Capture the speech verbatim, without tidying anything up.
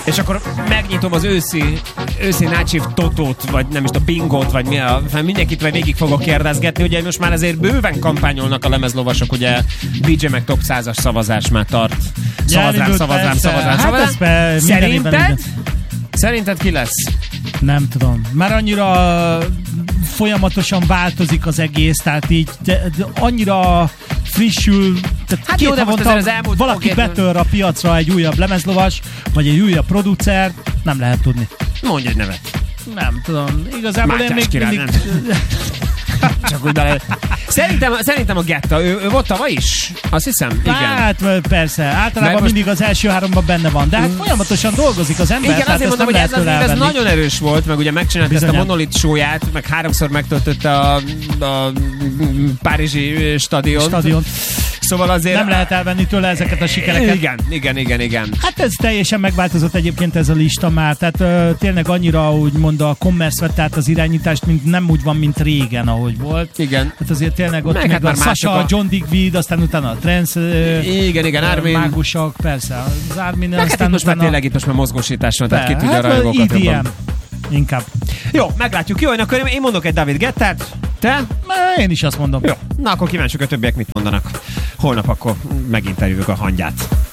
És akkor megnyitom az őszi, őszi Nácsiv Totót, vagy nem is a Bingot, vagy mi a, mindenkit vagy végig fogok kérdezgetni, ugye most már azért bőven kampányolnak a lemezlovasok, ugye dé dzsé meg top százas szavazás már tart. Szavaz rám, szavaz rám, szavaz rám, szavaz rám. Hát Szerinted? Szerinted ki lesz? Nem tudom. Már annyira folyamatosan változik az egész, tehát így de, de annyira frissül, tehát hát két jó, de most havonta az elmúlt valaki fogét... betör a piacra egy újabb lemezlovas, vagy egy újabb producer, nem lehet tudni. Mondj egy nevet. Nem tudom. Igazából Mátyás én még király, mindig... Csak úgy bele... Szerintem, szerintem a Getta, ő, ő volt tavaly is? Azt hiszem, igen. Hát persze, általában most... mindig az első háromban benne van, de hát folyamatosan dolgozik az ember. Igen, azért mondom, hogy ez, az ez nagyon erős volt, meg ugye megcsinálta ezt a Monolith show-ját, meg háromszor megtöltötte a, a párizsi stadiont. Stadion. Szóval azért... Nem lehet elvenni tőle ezeket a sikereket. Igen, igen, igen, igen. Hát ez teljesen megváltozott egyébként ez a lista már, tehát ö, tényleg annyira úgymond a commerce vett át az irányítást, mint nem úgy van, mint régen, ahogy volt. Igen. Hát azért tényleg ott meg, meg, hát meg már a Sasha, a... John Digweed, aztán utána a Trance, ö, igen, igen, Armin. mágusok, persze, az Armin, meg aztán hát most utána... már tényleg itt most már mozgósítás van, tehát ki tudja hát, a rajongokat í dé em. jobban. Inkább. Jó, meglátjuk. Jó, én akkor én mondok egy David Guettát. Te? Én is azt mondom. Jó. Na, akkor kíváncsiak a többiek mit mondanak. Holnap akkor meginterjújuk a hangyát.